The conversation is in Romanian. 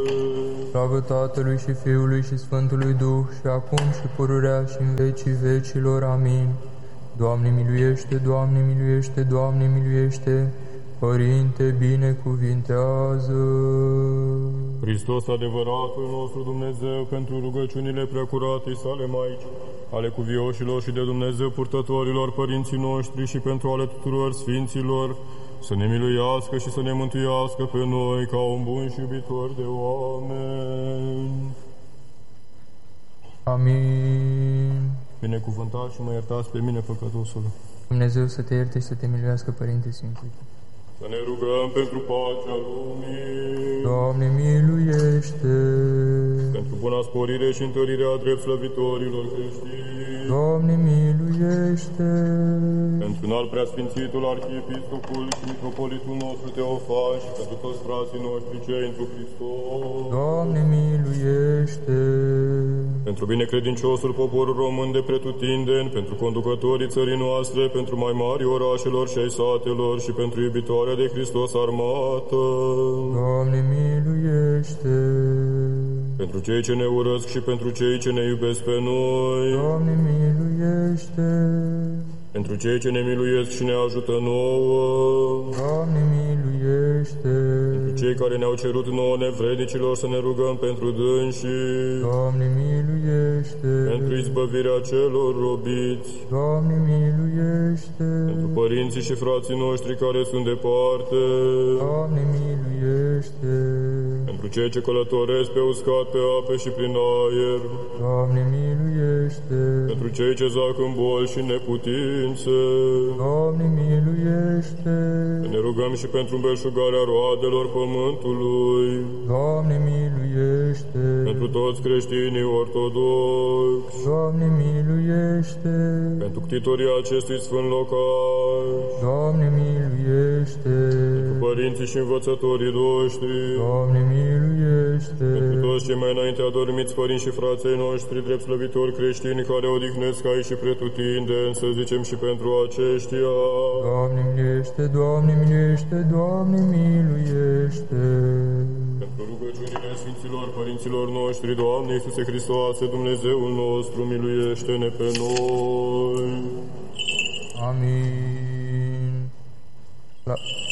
Slavă Tatălui și Fiului și Sfântului Duh, și acum și pururea și în vecii vecilor. Amin. Doamne miluiește, Doamne miluiește, Doamne miluiește, Părinte binecuvintează. Hristos, adevăratul nostru Dumnezeu, pentru rugăciunile preacuratei sale Maici, ale cuvioșilor și de Dumnezeu purtătorilor părinții noștri și pentru ale tuturor sfinților, să ne miluiască și să ne mântuiască pe noi ca un bun și iubitor de oameni. Amin. Binecuvântați și mă iertați pe mine, păcătosul. Dumnezeu să te ierte și să te miluiască, Părinte Sfințit. Să ne rugăm pentru pacea lumii. Doamne miluiește! Pentru buna sporire și întărirea drept slăvitorilor creștini. Doamne miluiește! Pentru înalt preasfințitul arhiepiscopul și mitropolitul nostru Teofan și pentru toți frații noștri cei întru Hristos. Doamne miluiește! Pentru binecredinciosul popor român de pretutindeni, pentru conducătorii țării noastre, pentru mai mari orașelor și ai satelor și pentru iubitoarea de Hristos armată. Doamne miluiește! Pentru cei ce ne urăsc și pentru cei ce ne iubesc pe noi. Doamne miluiește! Pentru cei ce ne miluiesc și ne ajută nouă. Doamne miluiește! Pentru cei care ne-au cerut nouă nevrednicilor să ne rugăm pentru dânsii. Doamne miluiește! Pentru izbăvirea celor robiți. Doamne miluiește! Pentru părinții și frații noștri care sunt departe. Doamne miluiește! Pentru cei ce călătoresc pe uscat, pe ape și prin aer. Doamne miluiește! Pentru cei ce zac în boli și neputințe. Doamne miluiește! Ne rugăm și pentru belșugarea roadelor pământului. Doamne miluiește! Pentru toți creștinii ortodoxi. Doamne miluiește! Pentru ctitorii acestui sfânt locaș. Doamne miluiește! Pentru părinții și învățătorii noștri. Doamne miluiește! Pentru toți cei mai înainte adormiți părinți și frații noștri, drept slăvitori creștini care odihnesc aici și pretutindeni, să zicem și pentru aceștia. Doamne miluiește, Doamne miluiește, Doamne miluiește! Pentru rugăciunile Sfinților Părinților noștri, Doamne Iisuse Hristoase, Dumnezeul nostru, miluiește-ne pe noi. Amin.